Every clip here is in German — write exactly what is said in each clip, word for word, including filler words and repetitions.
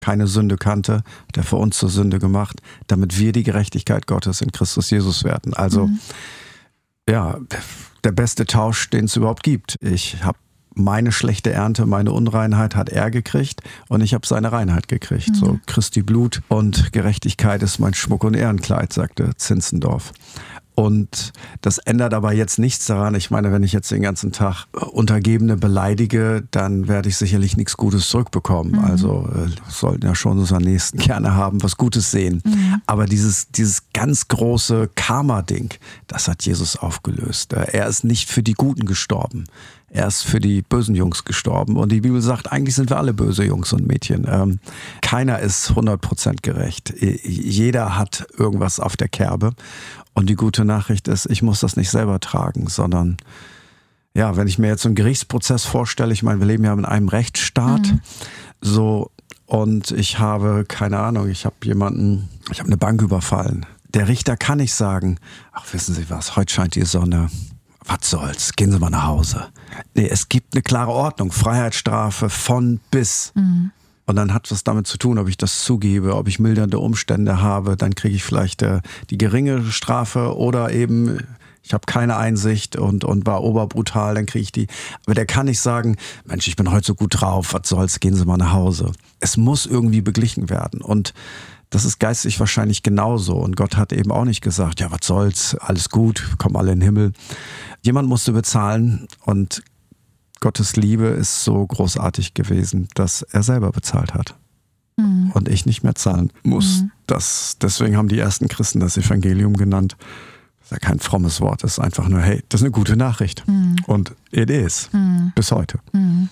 keine Sünde kannte, hat er für uns zur Sünde gemacht, damit wir die Gerechtigkeit Gottes in Christus Jesus werden. Also mhm. ja, der beste Tausch, den es überhaupt gibt. Ich habe meine schlechte Ernte, meine Unreinheit hat er gekriegt und ich habe seine Reinheit gekriegt. Mhm. So Christi Blut und Gerechtigkeit ist mein Schmuck und Ehrenkleid, sagte Zinzendorf. Und das ändert aber jetzt nichts daran. Ich meine, wenn ich jetzt den ganzen Tag Untergebene beleidige, dann werde ich sicherlich nichts Gutes zurückbekommen. Mhm. Also äh, sollten ja schon unseren Nächsten gerne haben, was Gutes sehen. Mhm. Aber dieses, dieses ganz große Karma-Ding, das hat Jesus aufgelöst. Er ist nicht für die Guten gestorben. Er ist für die bösen Jungs gestorben. Und die Bibel sagt, eigentlich sind wir alle böse Jungs und Mädchen. Ähm, keiner ist hundert Prozent gerecht. Jeder hat irgendwas auf der Kerbe. Und die gute Nachricht ist, ich muss das nicht selber tragen, sondern ja, wenn ich mir jetzt so einen Gerichtsprozess vorstelle, ich meine, wir leben ja in einem Rechtsstaat, mhm. so, und ich habe, keine Ahnung, ich habe jemanden, ich habe eine Bank überfallen. Der Richter kann nicht sagen, ach, wissen Sie was, heute scheint die Sonne, was soll's, gehen Sie mal nach Hause. Nee, es gibt eine klare Ordnung, Freiheitsstrafe von bis. Mhm. Und dann hat was damit zu tun, ob ich das zugebe, ob ich mildernde Umstände habe, dann kriege ich vielleicht äh, die geringe Strafe oder eben, ich habe keine Einsicht und, und war oberbrutal, dann kriege ich die. Aber der kann nicht sagen, Mensch, ich bin heute so gut drauf, was soll's, gehen Sie mal nach Hause. Es muss irgendwie beglichen werden und das ist geistig wahrscheinlich genauso. Und Gott hat eben auch nicht gesagt, ja, was soll's, alles gut, kommen alle in den Himmel. Jemand musste bezahlen und Gottes Liebe ist so großartig gewesen, dass er selber bezahlt hat. Mhm. Und ich nicht mehr zahlen muss. Mhm. Das, deswegen haben die ersten Christen das Evangelium genannt. Das ist ja kein frommes Wort, das ist einfach nur, hey, das ist eine gute Nachricht. Mhm. Und it is. Mhm. Bis heute. Mhm.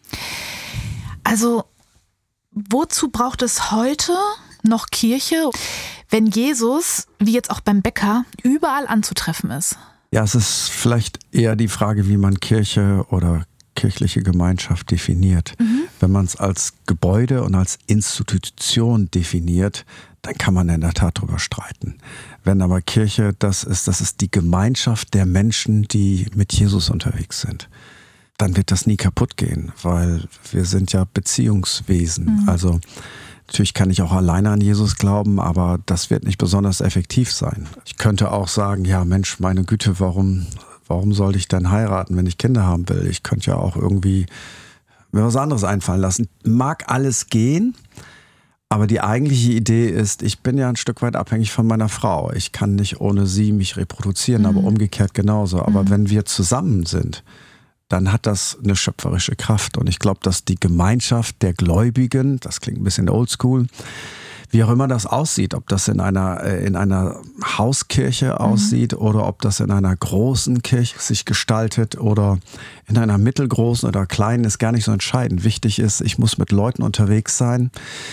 Also, wozu braucht es heute noch Kirche, wenn Jesus, wie jetzt auch beim Bäcker, überall anzutreffen ist? Ja, es ist vielleicht eher die Frage, wie man Kirche oder kirchliche Gemeinschaft definiert. Mhm. Wenn man es als Gebäude und als Institution definiert, dann kann man in der Tat drüber streiten. Wenn aber Kirche das ist, das ist die Gemeinschaft der Menschen, die mit Jesus unterwegs sind, dann wird das nie kaputt gehen, weil wir sind ja Beziehungswesen. Mhm. Also natürlich kann ich auch alleine an Jesus glauben, aber das wird nicht besonders effektiv sein. Ich könnte auch sagen, ja Mensch, meine Güte, warum... Warum sollte ich denn heiraten, wenn ich Kinder haben will? Ich könnte ja auch irgendwie mir was anderes einfallen lassen. Mag alles gehen, aber die eigentliche Idee ist, ich bin ja ein Stück weit abhängig von meiner Frau. Ich kann nicht ohne sie mich reproduzieren, mhm. aber umgekehrt genauso. Aber mhm. wenn wir zusammen sind, dann hat das eine schöpferische Kraft. Und ich glaube, dass die Gemeinschaft der Gläubigen, das klingt ein bisschen oldschool, wie auch immer das aussieht, ob das in einer, in einer Hauskirche aussieht mhm. oder ob das in einer großen Kirche sich gestaltet oder in einer mittelgroßen oder kleinen, ist gar nicht so entscheidend. Wichtig ist, ich muss mit Leuten unterwegs sein,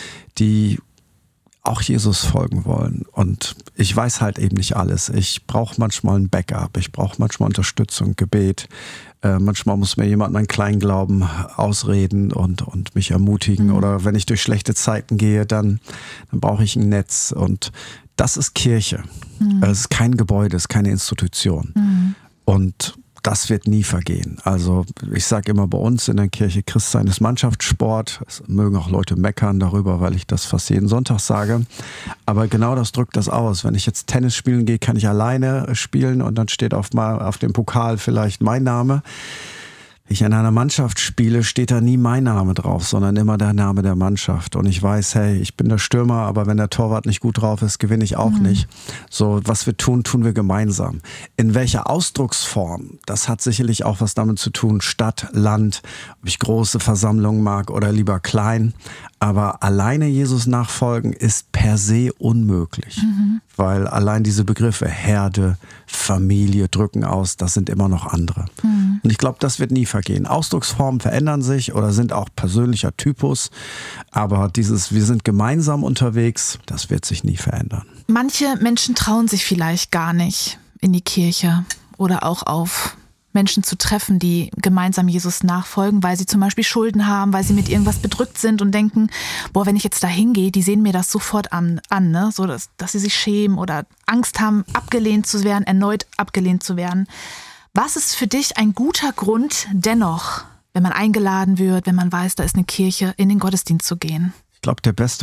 die auch Jesus folgen wollen. Und ich weiß halt eben nicht alles. Ich brauche manchmal ein Backup, ich brauche manchmal Unterstützung, Gebet. Äh, manchmal muss mir jemand meinen Kleinglauben ausreden und, und mich ermutigen. Mhm. Oder wenn ich durch schlechte Zeiten gehe, dann, dann brauche ich ein Netz. Und das ist Kirche. Mhm. Es ist kein Gebäude, es ist keine Institution. Mhm. Und das wird nie vergehen. Also ich sage immer, bei uns in der Kirche, Christsein ist Mannschaftssport. Es mögen auch Leute meckern darüber, weil ich das fast jeden Sonntag sage. Aber genau das drückt das aus. Wenn ich jetzt Tennis spielen gehe, kann ich alleine spielen und dann steht auf, mal auf dem Pokal vielleicht mein Name. Wenn ich in einer Mannschaft spiele, steht da nie mein Name drauf, sondern immer der Name der Mannschaft. Und ich weiß, hey, ich bin der Stürmer, aber wenn der Torwart nicht gut drauf ist, gewinne ich auch mhm. nicht. So, was wir tun, tun wir gemeinsam. In welcher Ausdrucksform? Das hat sicherlich auch was damit zu tun, Stadt, Land, ob ich große Versammlungen mag oder lieber klein. Aber alleine Jesus nachfolgen ist per se unmöglich. Mhm. Weil allein diese Begriffe Herde, Familie drücken aus, das sind immer noch andere. Mhm. Und ich glaube, das wird nie vergehen. Ausdrucksformen verändern sich oder sind auch persönlicher Typus. Aber dieses, wir sind gemeinsam unterwegs, das wird sich nie verändern. Manche Menschen trauen sich vielleicht gar nicht in die Kirche oder auch auf Menschen zu treffen, die gemeinsam Jesus nachfolgen, weil sie zum Beispiel Schulden haben, weil sie mit irgendwas bedrückt sind und denken, boah, wenn ich jetzt da hingehe, die sehen mir das sofort an, an ne? So dass, dass sie sich schämen oder Angst haben, abgelehnt zu werden, erneut abgelehnt zu werden. Was ist für dich ein guter Grund dennoch, wenn man eingeladen wird, wenn man weiß, da ist eine Kirche, in den Gottesdienst zu gehen? glaube, der beste